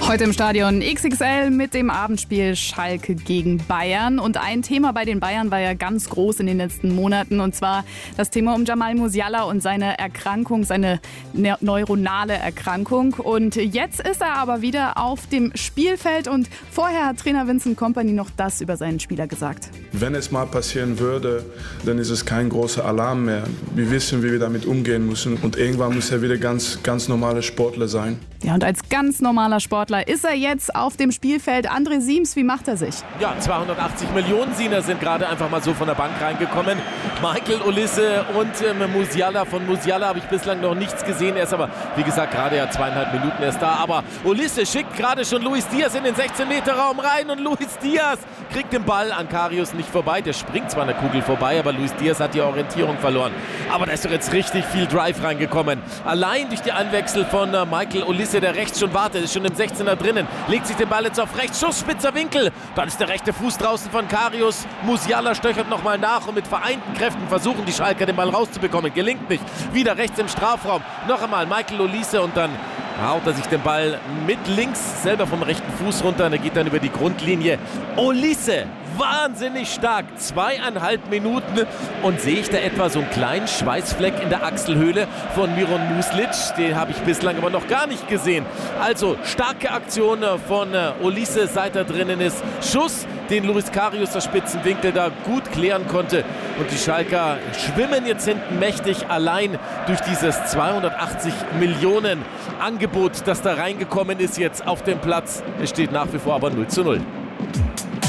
Heute im Stadion XXL mit dem Abendspiel Schalke gegen Bayern. Und ein Thema bei den Bayern war ja ganz groß in den letzten Monaten. Und zwar das Thema um Jamal Musiala und seine Erkrankung, seine neuronale Erkrankung. Und jetzt ist er aber wieder auf dem Spielfeld. Und vorher hat Trainer Vincent Kompany noch das über seinen Spieler gesagt. Wenn es mal passieren würde, dann ist es kein großer Alarm mehr. Wir wissen, wie wir damit umgehen müssen. Und irgendwann muss er wieder ganz normaler Sportler sein. Ja, und als ganz normaler Sportler ist er jetzt auf dem Spielfeld. André Siems, wie macht er sich? Ja, 280 Millionen Siener sind gerade einfach mal so von der Bank reingekommen. Michael Olise und Musiala. Von Musiala habe ich bislang noch nichts gesehen. Er ist aber, wie gesagt, gerade ja 2,5 Minuten erst da. Aber Olise schickt gerade schon Luis Diaz in den 16-Meter-Raum rein. Und Luis Diaz kriegt den Ball an Karius nicht vorbei. Der springt zwar an der Kugel vorbei, aber Luis Diaz hat die Orientierung verloren. Aber da ist doch jetzt richtig viel Drive reingekommen. Allein durch die Anwechsel von Michael Olise, der rechts schon wartet, ist schon im 16er drinnen, legt sich den Ball jetzt auf rechts, Schuss, spitzer Winkel, dann ist der rechte Fuß draußen von Karius, Musiala stöchert nochmal nach und mit vereinten Kräften versuchen die Schalker den Ball rauszubekommen, gelingt nicht, wieder rechts im Strafraum, noch einmal Michael Olise und dann haut er sich den Ball mit links selber vom rechten Fuß runter und er geht dann über die Grundlinie. Olise, wahnsinnig stark, 2,5 Minuten und sehe ich da etwa so einen kleinen Schweißfleck in der Achselhöhle von Miron Muslic, den habe ich bislang aber noch gar nicht gesehen. Also starke Aktion von Olise, seit er drinnen ist, Schuss, den Luis Karius der Spitzenwinkel da gut klären konnte und die Schalker schwimmen jetzt hinten mächtig allein durch dieses 280 Millionen Angebot, das da reingekommen ist jetzt auf dem Platz. Es steht nach wie vor aber 0:0.